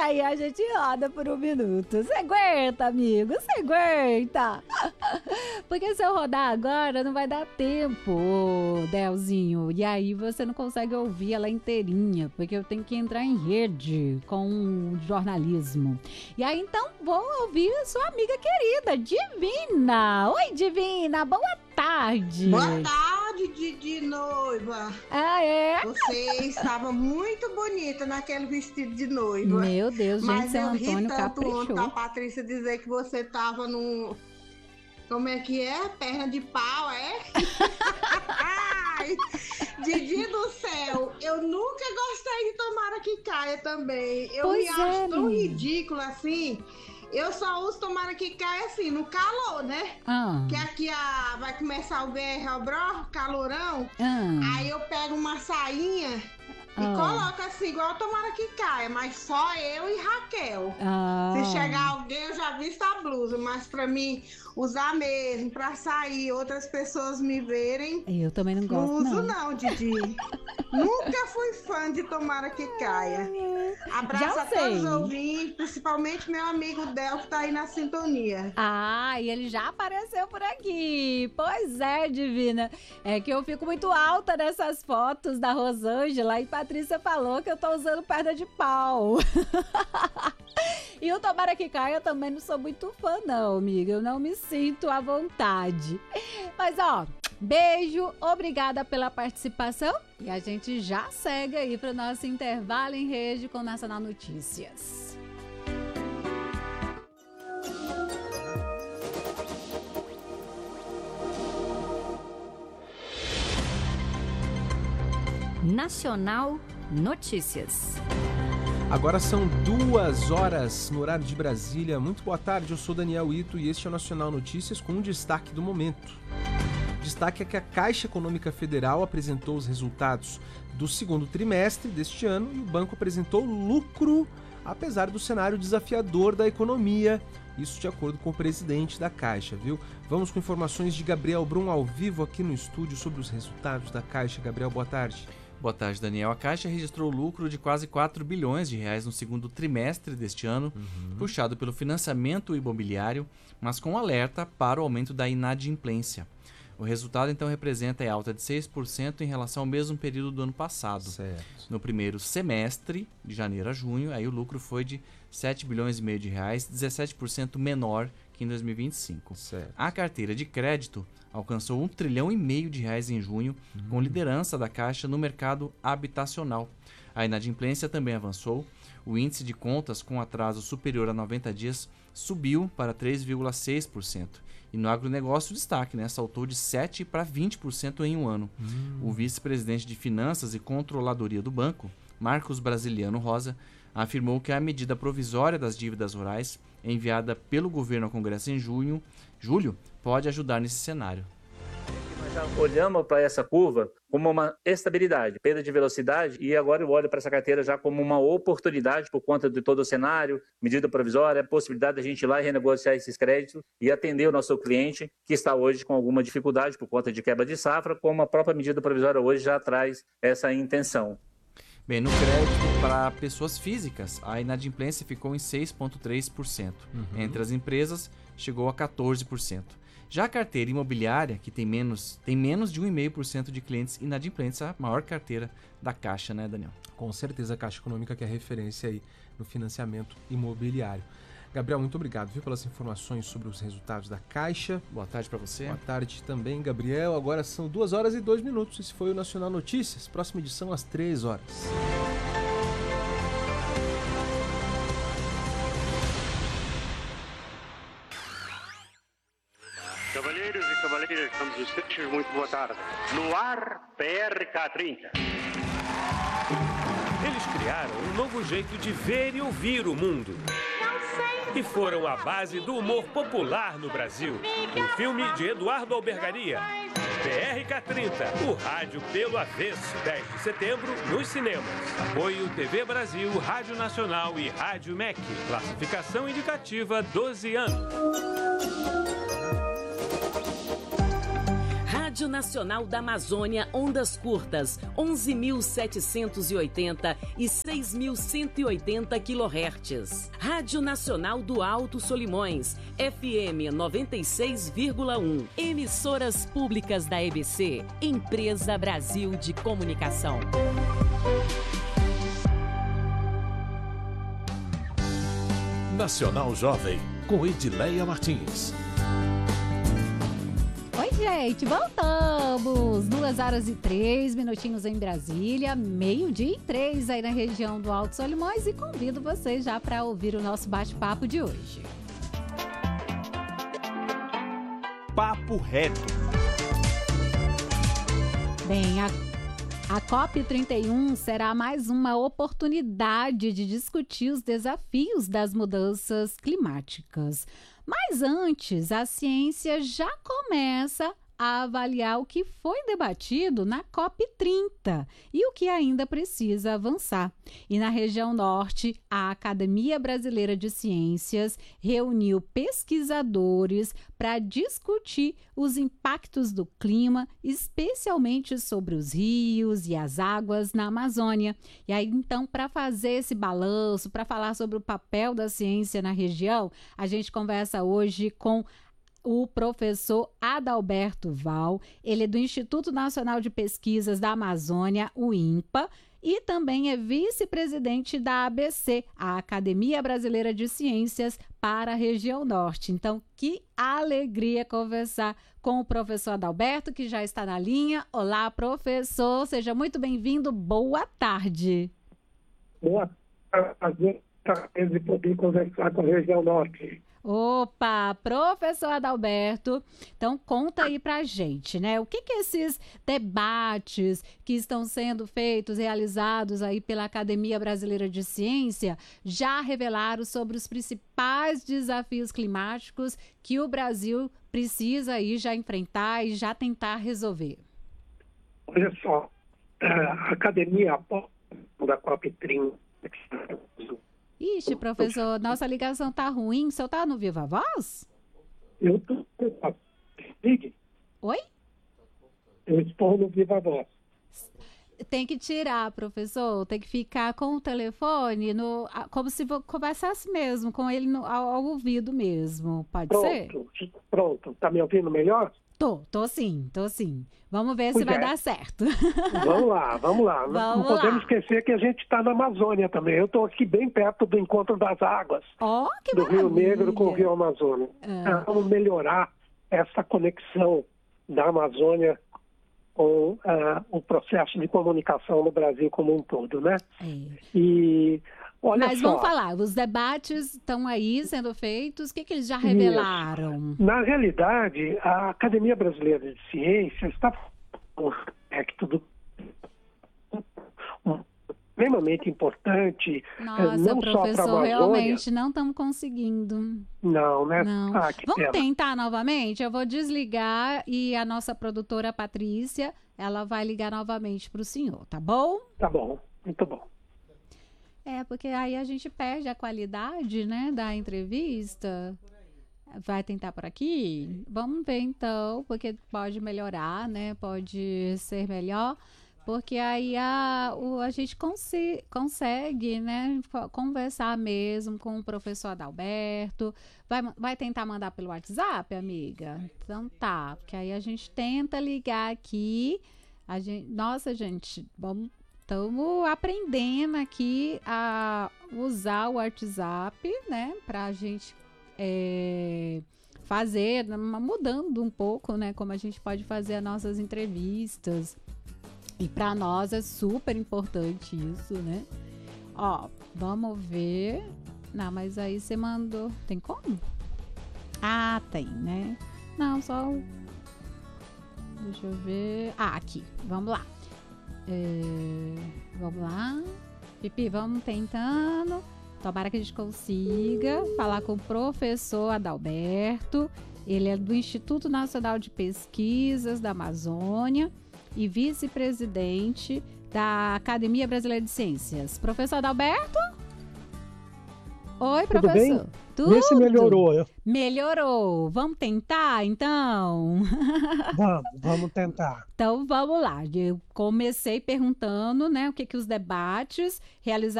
aí a gente roda por um minuto. Você aguenta, amigo? Você aguenta? Porque se eu rodar agora, não vai dar tempo, Delzinho. E aí você não consegue ouvir ela inteirinha, porque eu tenho que entrar em rede com o jornalismo. E aí, então, vou ouvir a sua amiga querida, Divina. Oi, Divina, boa tarde. Boa tarde, de noiva. Ah, é? Você estava muito bonita naquele vestido de noiva. Meu Deus, gente, mas Seu eu Antônio ri tanto caprichou. ontem a Patrícia dizer que você estava no... Como é que é? Perna de pau, é? Ai, Didi do céu, eu nunca gostei de tomara que caia também. Eu Pois me acho tão menina. ridícula assim. Eu só uso tomara que caia assim, no calor, né? Que aqui vai começar o verão, calorão. Aí eu pego uma sainha e coloco assim, igual tomara que caia, mas só eu e Raquel. Se chegar alguém, eu já visto a blusa, mas pra mim usar mesmo, pra sair, outras pessoas me verem. Eu também não gosto, não. Uso não, Didi. Nunca fui fã de tomara que caia. Abraço a todos os ouvintes, principalmente meu amigo Del, que tá aí na sintonia. Ah, e ele já apareceu por aqui. Pois é, Divina. É que eu fico muito alta nessas fotos da Rosângela e Patrícia falou que eu tô usando perna de pau. E o tomara que caia eu também não sou muito fã não, amiga. Eu não me sinto à vontade. Mas ó, beijo, obrigada pela participação. E a gente já segue aí para o nosso intervalo em rede com Nacional Notícias. Nacional Notícias. Agora são 2 horas no horário de Brasília. Muito boa tarde, eu sou Daniel Ito e este é o Nacional Notícias com um destaque do momento. O destaque é que a Caixa Econômica Federal apresentou os resultados do segundo trimestre deste ano e o banco apresentou lucro, apesar do cenário desafiador da economia. Isso de acordo com o presidente da Caixa, viu? Vamos com informações de Gabriel Brum ao vivo aqui no estúdio sobre os resultados da Caixa. Gabriel, boa tarde. Boa tarde, Daniel. A Caixa registrou lucro de quase 4 bilhões de reais no segundo trimestre deste ano, puxado pelo financiamento imobiliário, mas com alerta para o aumento da inadimplência. O resultado, então, representa a alta de 6% em relação ao mesmo período do ano passado. Certo. No primeiro semestre, de janeiro a junho, aí o lucro foi de 7 bilhões e meio de reais, 17% menor que em 2025. Certo. A carteira de crédito alcançou 1,5 trilhão de reais em junho, com liderança da Caixa no mercado habitacional. A inadimplência também avançou. O índice de contas com atraso superior a 90 dias subiu para 3,6%. E no agronegócio, destaque, né? Saltou de 7% para 20% em um ano. O vice-presidente de Finanças e Controladoria do banco, Marcos Brasiliano Rosa, afirmou que a medida provisória das dívidas rurais, enviada pelo governo ao Congresso em julho, pode ajudar nesse cenário. Nós já olhamos para essa curva como uma estabilidade, perda de velocidade, e agora eu olho para essa carteira já como uma oportunidade por conta de todo o cenário, medida provisória, possibilidade da gente ir lá e renegociar esses créditos e atender o nosso cliente que está hoje com alguma dificuldade por conta de quebra de safra, como a própria medida provisória hoje já traz essa intenção. Bem, no crédito para pessoas físicas, a inadimplência ficou em 6,3%. Entre as empresas, chegou a 14%. Já a carteira imobiliária, que tem menos de 1,5% de clientes inadimplentes, a maior carteira da Caixa, né, Daniel? Com certeza a Caixa Econômica que é referência aí no financiamento imobiliário. Gabriel, muito obrigado, viu, pelas informações sobre os resultados da Caixa. Boa tarde para você. Boa tarde também, Gabriel. Agora são 2 horas e 2 minutos. Esse foi o Nacional Notícias. Próxima edição às 3 horas. Cavalheiros e cavalheiras, estamos os seixos, muito boa tarde. No ar, PRK-30. Eles criaram um novo jeito de ver e ouvir o mundo. E foram a base do humor popular no Brasil. Um filme de Eduardo Albergaria. PRK-30, o rádio pelo avesso. 10 de setembro, nos cinemas. Apoio TV Brasil, Rádio Nacional e Rádio MEC. Classificação indicativa 12 anos. Rádio Rádio Nacional da Amazônia, ondas curtas, 11.780 e 6.180 kHz. Rádio Nacional do Alto Solimões, FM 96,1. Emissoras públicas da EBC, Empresa Brasil de Comunicação. Nacional Jovem, com Edileia Martins. Oi, gente, voltamos! 2h03 em Brasília, 12h03 aí na região do Alto Solimões, e convido vocês já para ouvir o nosso bate-papo de hoje. Papo Reto. Bem, a COP31 será mais uma oportunidade de discutir os desafios das mudanças climáticas. Mas antes, a ciência já começa a avaliar o que foi debatido na COP30 e o que ainda precisa avançar. E na região norte, a Academia Brasileira de Ciências reuniu pesquisadores para discutir os impactos do clima, especialmente sobre os rios e as águas na Amazônia. E aí, então, para fazer esse balanço, para falar sobre o papel da ciência na região, a gente conversa hoje com o professor Adalberto Val. Ele é do Instituto Nacional de Pesquisas da Amazônia, o INPA, e também é vice-presidente da ABC, a Academia Brasileira de Ciências para a região norte. Então, que alegria conversar com o professor Adalberto, que já está na linha. Olá, professor, seja muito bem-vindo, boa tarde. Boa tarde, prazer poder conversar com a região norte. Opa, professor Adalberto, então conta aí pra gente, né? O que esses debates que estão sendo feitos, realizados aí pela Academia Brasileira de Ciência, já revelaram sobre os principais desafios climáticos que o Brasil precisa aí já enfrentar e já tentar resolver? Olha só, a Academia da COP30... Ixi, professor, nossa ligação tá ruim. O senhor tá no Viva Voz? Eu tô... Oi? Eu estou no Viva Voz. Tem que tirar, professor. Tem que ficar com o telefone como se conversasse mesmo, com ele ao ouvido mesmo. Pode ser? Pronto. Tá me ouvindo melhor? Tô sim. Vamos ver se vai dar certo. Vamos lá. Não podemos esquecer que a gente está na Amazônia também. Eu estou aqui bem perto do encontro das águas que do Rio Negro com o Rio Amazonas. Vamos melhorar essa conexão da Amazônia com o processo de comunicação no Brasil como um todo, né? E olha Mas só, vamos falar, os debates estão aí sendo feitos, o que eles já revelaram? Isso. Na realidade, a Academia Brasileira de Ciências está com um aspecto extremamente importante. Nossa, não professor, só para a Amazônia. realmente não estamos conseguindo. Não, né? Não. Vamos tentar novamente? Eu vou desligar e a nossa produtora Patrícia, ela vai ligar novamente para o senhor, tá bom? Tá bom, muito bom. Porque aí a gente perde a qualidade, né, da entrevista. Vai tentar por aqui? Vamos ver então, porque pode melhorar, né, pode ser melhor, porque aí a gente consegue, né, conversar mesmo com o professor Adalberto. Vai tentar mandar pelo WhatsApp, amiga? Então tá, porque aí a gente tenta ligar aqui. Nossa, gente, estamos aprendendo aqui a usar o WhatsApp, né, para a gente fazer, mudando um pouco, né, como a gente pode fazer as nossas entrevistas. E para nós é super importante isso, né? Vamos ver. Não, mas aí você mandou. Tem como? Tem, né? Não, só... Deixa eu ver. Aqui. Vamos lá. Vamos lá. Pipi, vamos tentando. Tomara que a gente consiga falar com o professor Adalberto. Ele é do Instituto Nacional de Pesquisas da Amazônia e vice-presidente da Academia Brasileira de Ciências. Professor Adalberto? Oi, professor. Tudo bem? Tudo. Vê se melhorou. Melhorou. Vamos tentar, então? Vamos tentar. Então, vamos lá. Eu comecei perguntando, né, o que os debates realizados